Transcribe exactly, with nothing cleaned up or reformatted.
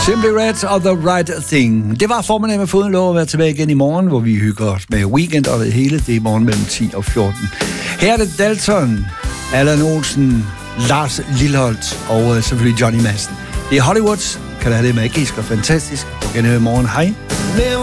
Simply Red og The Right Thing. Det var formiddagen med Foden lov at være tilbage igen i morgen, hvor vi hygger os med weekend og det hele. Det er i morgen mellem ti og fjorten. Her er det Dalton, Allan Olsen, Lars Lilholt og øh, selvfølgelig Johnny Madsen. Det er Hollywood. Kan du have det magisk og fantastisk. Du kan høre i morgen. Hej.